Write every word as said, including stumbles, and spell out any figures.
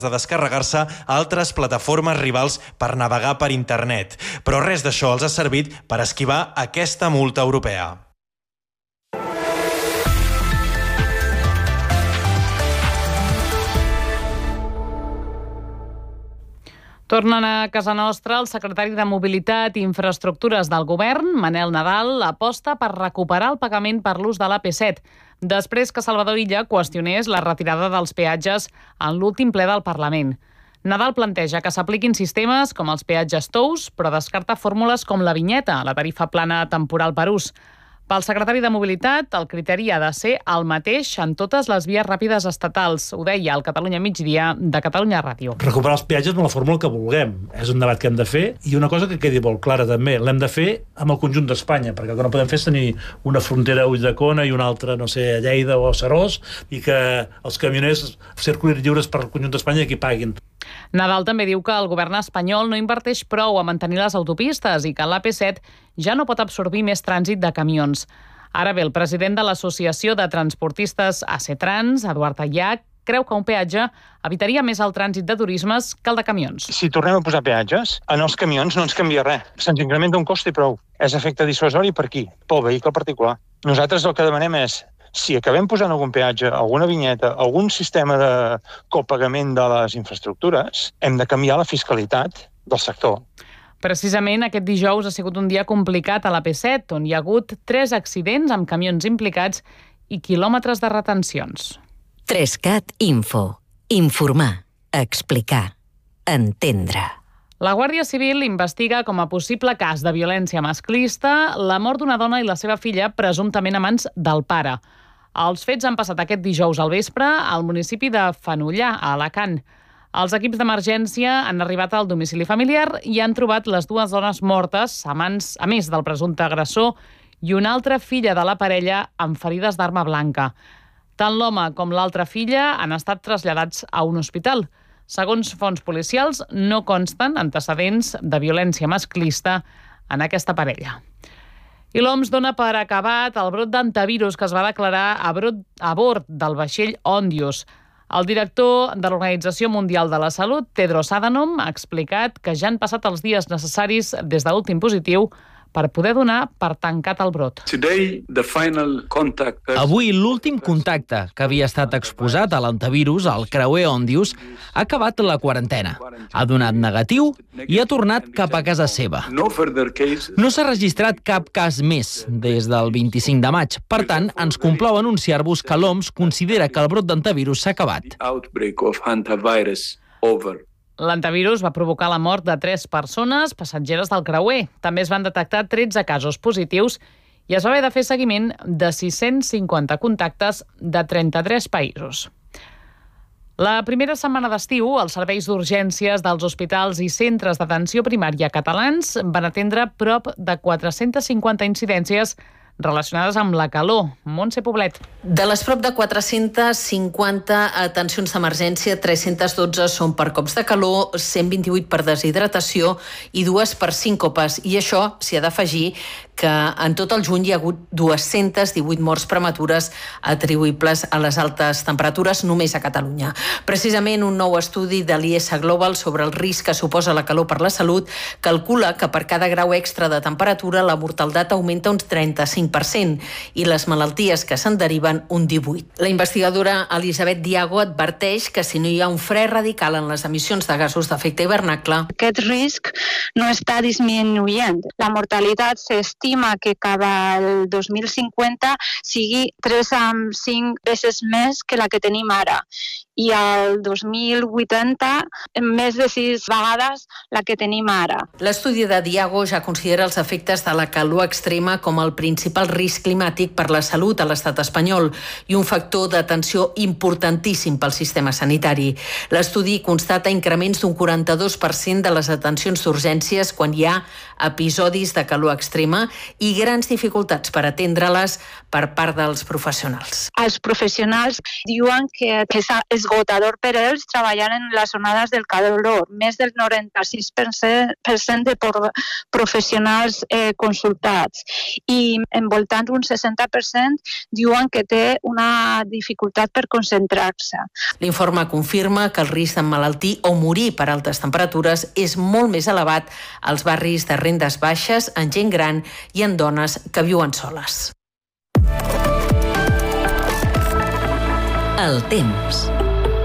de descarregar-se a altres plataformes rivals per navegar per internet. Però res d'això els ha servit per esquivar aquesta multa europea. Tornen a casa nostra el secretari de Mobilitat i Infraestructures del Govern, Manel Nadal, aposta per recuperar el pagament per l'ús de l'A P set, després que Salvador Illa qüestionés la retirada dels peatges en l'últim ple del Parlament. Nadal planteja que s'apliquin sistemes com els peatges tous, però descarta fórmules com la vinyeta, la tarifa plana temporal per ús. Pel secretari de Mobilitat, el criteri ha de ser el mateix en totes les vies ràpides estatals. Ho deia el Catalunya Migdia de Catalunya Ràdio. Recuperar els peatges amb la fórmula que vulguem. És un debat que hem de fer, i una cosa que quedi molt clara també, l'hem de fer amb el conjunt d'Espanya, perquè el que no podem fer és tenir una frontera a Ulldecona i una altra, no sé, a Lleida o a Serós, i que els camioners circulin lliures per el conjunt d'Espanya i aquí paguin. Nadal també diu que el govern espanyol no inverteix prou a mantenir les autopistes i que l'A P set ja no pot absorbir més trànsit de camions. Ara bé, el president de l'Associació de Transportistes ACETRANS, Eduard Ayach, creu que un peatge evitaria més el trànsit de turismes que el de camions. Si tornem a posar peatges, en els camions no ens canvia res. Se'ns incrementa un cost i prou. És efecte dissuasori per qui? Pel vehicle particular. Nosaltres el que demanem és, si acabem posant algun peatge, alguna vinyeta, algun sistema de copagament de les infraestructures, hem de canviar la fiscalitat del sector. Precisament aquest dijous ha sigut un dia complicat a l'A P set, on hi ha hagut tres accidents amb camions implicats i quilòmetres de retencions. Trescat Info. Informar, explicar, entendre. La Guàrdia Civil investiga com a possible cas de violència masclista la mort d'una dona i la seva filla presumptament a mans del pare. Els fets han passat aquest dijous al vespre al municipi de Fenollar, a Alacant. Els equips d'emergència han arribat al domicili familiar i han trobat les dues dones mortes a mans, a més del presumpte agressor, i una altra filla de la parella amb ferides d'arma blanca. Tant l'home com l'altra filla han estat traslladats a un hospital. Segons fonts policials, no consten antecedents de violència masclista en aquesta parella. I l'O M S dona per acabat el brot d'antivirus que es va declarar a, brot, a bord del vaixell Ondius. El director de l'Organització Mundial de la Salut, Tedros Adhanom, ha explicat que ja han passat els dies necessaris des de l'últim positiu per poder donar per tancat el brot. Avui, l'últim contacte que havia estat exposat a l'antivirus, el creuer Ondius, ha acabat la quarantena. Ha donat negatiu i ha tornat cap a casa seva. No s'ha registrat cap cas més des del vint-i-cinc de maig. Per tant, ens complau anunciar-vos que l'O M S considera que el brot d'antivirus s'ha acabat. L'antivirus va provocar la mort de tres persones passatgeres del creuer. També es van detectar tretze casos positius i es va haver de fer seguiment de sis-cents cinquanta contactes de trenta-tres països. La primera setmana d'estiu, els serveis d'urgències dels hospitals i centres d'atenció primària catalans van atendre prop de quatre-centes cinquanta incidències relacionades amb la calor. Montse Poblet. De les prop de quatre-centes cinquanta atencions d'emergència, tres-centes dotze són per cops de calor, cent vint-i-vuit per deshidratació i dues per síncopes. I això s'hi ha d'afegir que en tot el juny hi ha hagut dues-centes divuit morts prematures atribuïbles a les altes temperatures només a Catalunya. Precisament un nou estudi de l'I S Global sobre el risc que suposa la calor per la salut calcula que per cada grau extra de temperatura la mortaldat augmenta uns trenta-cinc per cent i les malalties que se'n deriven un divuit per cent. La investigadora Elisabet Diago adverteix que si no hi ha un fre radical en les emissions de gasos d'efecte hivernacle, aquest risc no està disminuint. La mortalitat s'estima que cap al dos mil cinquanta sigui tres coma cinc vegades més que la que tenim ara i al dos mil vuitanta més de sis vegades la que tenim ara. L'estudi de Diago ja considera els efectes de la calor extrema com el principal risc climàtic per la salut a l'estat espanyol i un factor d'atenció importantíssim pel sistema sanitari. L'estudi constata increments d'un quaranta-dos per cent de les atencions d'urgències quan hi ha episodis de calor extrema i grans dificultats per atendre-les per part dels professionals. Els professionals diuen que s'ha esgotat esgotador per a ells treballar en les onades del calor. Més del noranta-sis per cent de professionals eh, consultats. I envoltant un seixanta per cent diuen que té una dificultat per concentrar-se. L'informe confirma que el risc d'emmalaltir o morir per altes temperatures és molt més elevat als barris de rendes baixes, en gent gran i en dones que viuen soles. El temps.